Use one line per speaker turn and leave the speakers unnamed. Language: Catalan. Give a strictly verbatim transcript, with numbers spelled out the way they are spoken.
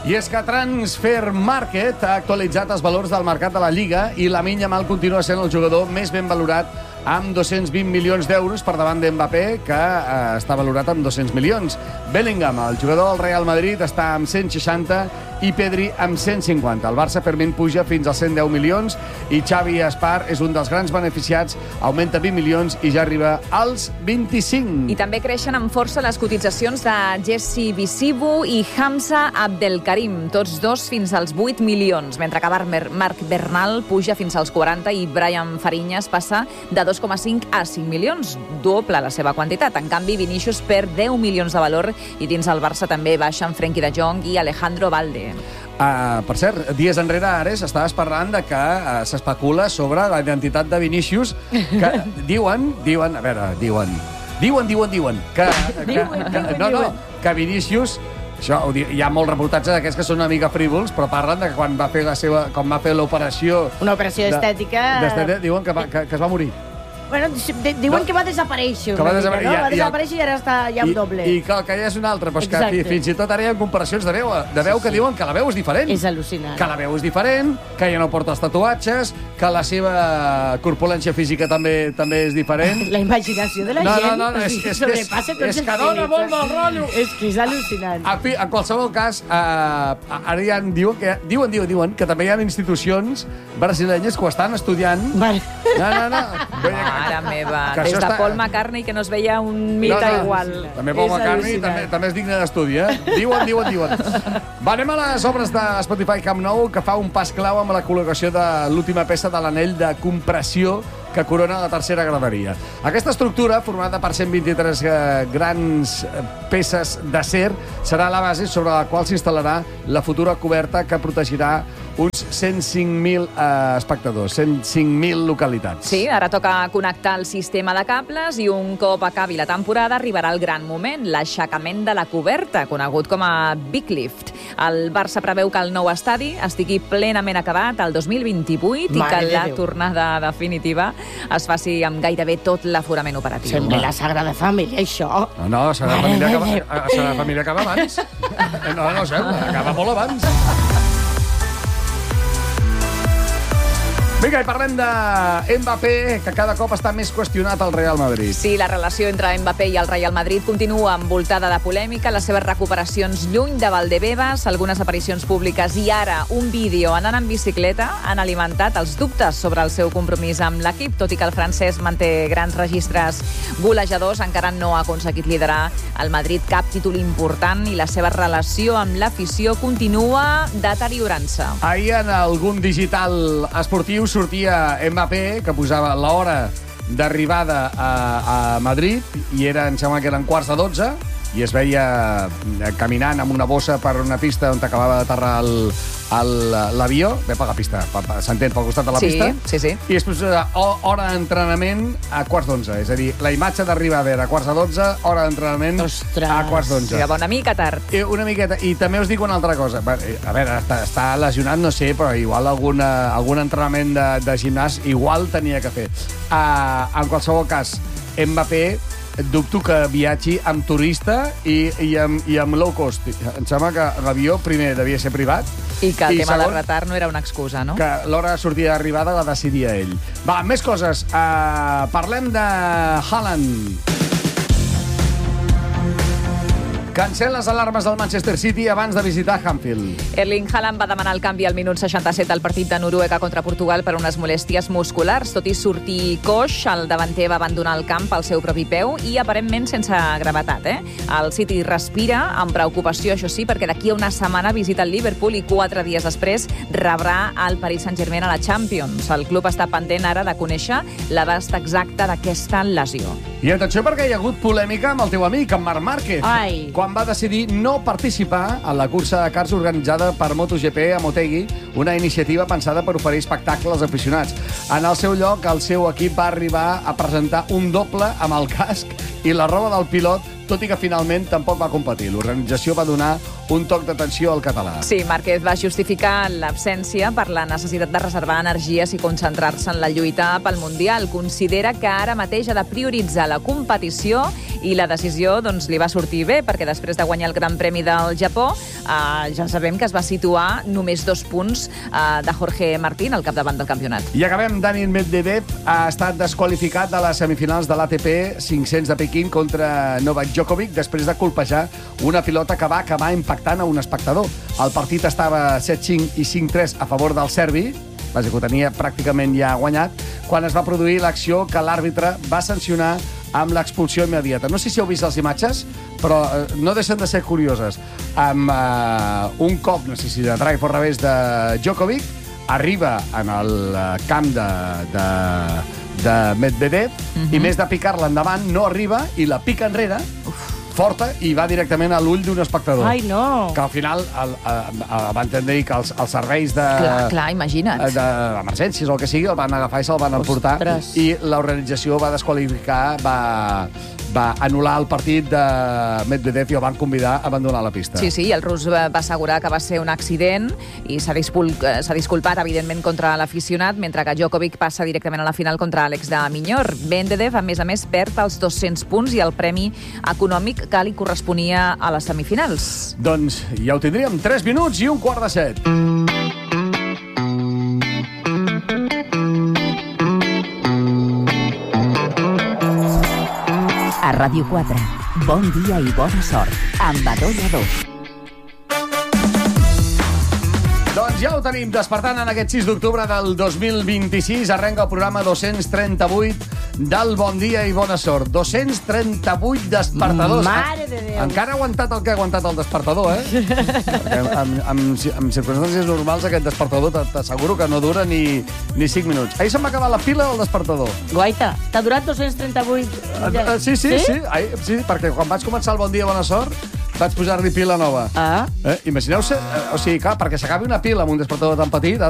I és que Transfer Market ha actualitzat els valors del mercat de la Lliga i Lamine Yamal continua sent el jugador més ben valorat amb dos-cents vint milions d'euros per davant d'Mbappé, que eh, està valorat amb dos-cents milions. Bellingham, el jugador del Real Madrid, està amb cent seixanta i Pedri amb cent cinquanta. El Barça Fermín puja fins als cent deu milions i Xavi Espar és un dels grans beneficiats, augmenta vint milions i ja arriba als vint-i-cinc.
I també creixen amb força les cotitzacions de Jesse Visibu i Hamza Abdelkarim, tots dos fins als vuit milions, mentre que Marc Bernal puja fins als quaranta i Brian Fariñas passa de dos coma cinc a cinc milions, doble la seva quantitat. En canvi, Vinícius perd deu milions de valor i dins el Barça també baixen Frenkie de Jong i Alejandro Valde.
Uh, per cert, dies enrere, Ares, estaves parlant de que uh, s'especula sobre la identitat de Vinícius, que diuen, diuen, a veure, diuen, diuen, diuen, diuen, que, que,
Diuen,
que,
diuen,
no, no,
diuen.
que Vinícius, això, ho di- hi ha molts reportatges d'aquests que són una mica frívols, però parlen de que quan va fer la seva, quan va fer l'operació...
Una operació
de-
estètica...
d'estètica, diuen que, va, que, que es va morir.
Bueno, di- diuen
No.
que va desaparèixer.
Que va
una mica,
desaparèixer,
no?
ja-
Va
ja-
desaparèixer i ara està ja
I,
un doble.
I que, que ja és un altre, però és que
Exacte.
fi- fins i tot ara hi ha comparacions de veu, de veu
Sí,
que
sí.
diuen que la veu és diferent.
És al·lucinant.
Que la veu és diferent, que ja no porta els tatuatges, que la seva corpulència física també també és diferent.
La imaginació de la
No,
gent
no, no,
o
és-
sigui,
és-
sobrepassa
és-
tots
és
els
que dona
límits.
molt mal rotllo.
És que és al·lucinant.
En fi, en qualsevol cas, eh, ara ja en diuen, que, diuen, diuen, diuen que també hi ha institucions brasilenyes que ho estan estudiant.
Vale.
No, no, no.
Mare meva,
Que
des
això
de
està-
Paul McCartney que no es veia un mite igual.
També Paul
És
McCartney
al·lucinant.
també, també és digne d'estudi, eh? Diuen, diuen, diuen. Va, anem a les obres de Spotify Camp Nou, que fa un pas clau amb la col·locació de l'última peça de l'anell de compressió que corona la tercera graderia. Aquesta estructura, formada per cent vint-i-tres eh, grans eh, peces d'acer, serà la base sobre la qual s'instal·larà la futura coberta que protegirà uns cent cinc mil eh, espectadors, cent cinc mil localitats.
Sí, ara toca connectar el sistema de cables i un cop acabi la temporada arribarà el gran moment, l'aixecament de la coberta, conegut com a Big Lift. El Barça preveu que el nou estadi estigui plenament acabat el dos mil vint-i-vuit i
Mare
que
de
la
Déu.
tornada definitiva es faci amb gairebé tot l'aforament operatiu.
Sembla la Sagrada Família, això.
No, no, la Sagrada
Mare
Família
de
acaba,
Déu.
la Sagrada Família acaba abans. No, no, sembla, acaba molt abans. Vinga, i parlem de Mbappé, que cada cop està més qüestionat al Real Madrid.
Sí, la relació entre Mbappé i el Real Madrid continua envoltada de polèmica, les seves recuperacions lluny de Valdebebas, algunes aparicions públiques i ara un vídeo anant en bicicleta han alimentat els dubtes sobre el seu compromís amb l'equip, tot i que el francès manté grans registres golejadors, encara no ha aconseguit liderar el Madrid cap títol important i la seva relació amb l'afició continua deteriorant-se.
Ahir en algun digital esportiu sortia Mbappé, que posava l'hora d'arribada a, a Madrid, i era, em sembla que eren quarts de dotze, i es veia caminant amb una bossa per una pista on acabava d'aterrar el- el- l'avió. Bé, per la pista, per- per- s'entén, pel costat de la
Sí,
pista.
sí, sí.
I després eh, ho- hora d'entrenament a quarts d'onze. És a dir, la imatge d'arribada era a quarts de dotze, hora d'entrenament
Ostres.
a quarts d'onze.
Sí, una mica tard.
I una miqueta. I també us dic una altra cosa. Va, eh, A veure, està, està lesionat, no sé, però igual alguna, algun entrenament de, de gimnàs igual tenia que fer. Uh, en qualsevol cas, Mbappé dubto que viatgi amb turista i, i, amb, i amb low cost. Em sembla que l'avió, primer, devia ser privat.
I que el
I
tema
segon,
del retard no era una excusa, no?
que l'hora de sortida d'arribada la decidia ell. Va, més coses. Uh, parlem de Haaland. Cancel les alarmes del Manchester City abans de visitar Anfield.
Erling Haaland va demanar el canvi al minut seixanta-set al partit de Noruega contra Portugal per unes molèsties musculars. Tot i sortir coix, el davanter va abandonar el camp al seu propi peu i aparentment sense gravetat. Eh? El City respira amb preocupació, això sí, perquè d'aquí a una setmana visita el Liverpool i quatre dies després rebrà el Paris Saint-Germain a la Champions. El club està pendent ara de conèixer l'abast exacte d'aquesta lesió.
I atenció perquè hi ha hagut polèmica amb el teu amic, en Marc Márquez,
Ai.
quan va decidir no participar en la cursa de karts organitzada per MotoGP a Motegi, una iniciativa pensada per oferir espectacle als aficionats. En el seu lloc, el seu equip va arribar a presentar un doble amb el casc i la roba del pilot, tot i que finalment tampoc va competir. L'organització va donar un toc d'atenció al català.
Sí, Márquez va justificar l'absència per la necessitat de reservar energies i concentrar-se en la lluita pel Mundial. Considera que ara mateix ha de prioritzar la competició i la decisió doncs, li va sortir bé, perquè després de guanyar el Gran Premi del Japó eh, ja sabem que es va situar només dos punts eh, de Jorge Martín al capdavant del campionat.
I acabem. Daniil Medvedev ha estat desqualificat de les semifinals de l'A T P cinc-cents de Pequín contra Novak Djokovic després de colpejar una pilota que va acabar impactant a un espectador. El partit estava set cinc i cinc tres a favor del serbi, vaja, que ho tenia pràcticament ja guanyat, quan es va produir l'acció que l'àrbitre va sancionar amb l'expulsió immediata. No sé si heu vist les imatges, però eh, no deixen de ser curioses. Amb eh, un cop, no sé si de drive o revés de Djokovic, arriba en el camp de, de, de Medvedev uh-huh. i més de picar-la endavant no arriba i la pica enrere, Uf. forta, i va directament a l'ull d'un espectador.
Ai, no!
Que al final el, el, el, van entendre que els, els serveis de...
Clar, clar, imagina't.
d'emergències o el que sigui, el van agafar i se'l van emportar.
Ostres.
I l'organització va desqualificar, va, va anul·lar el partit de Medvedev i el van convidar a abandonar la pista.
Sí, sí, el rus va assegurar que va ser un accident i s'ha discul s'ha disculpat, evidentment, contra l'aficionat, mentre que Djokovic passa directament a la final contra Àlex de Miñor. Medvedev, a més a més, perd els dos-cents punts i el premi econòmic que li corresponia a les semifinals.
Doncs ja ho tindríem. tres minuts i un quart de set.
A Ràdio quatre, bon dia i bona sort, amb Adó Lladó.
Doncs ja ho tenim, despertant en aquest sis d'octubre del dos mil vint-i-sis. Arrenca el programa dos-cents trenta-vuit del Bon Dia i Bona Sort. dos-cents trenta-vuit despertadors.
Mare de Déu!
Encara ha aguantat el que ha aguantat el despertador, eh? Perquè en, en, en circumstàncies normals aquest despertador t'asseguro que no dura ni, ni cinc minuts. Ahir se'm va acabar la pila del despertador.
Guaita, t'ha durat dos-cents trenta-vuit?
Uh, sí, sí, sí. Sí? Ahir, sí, perquè quan vaig començar el Bon Dia i Bona Sort vaig posar-li pila nova.
Ah.
Eh? Imagineu-se, eh, o sigui, clar, perquè s'acabi una pila amb un despertador tan petit,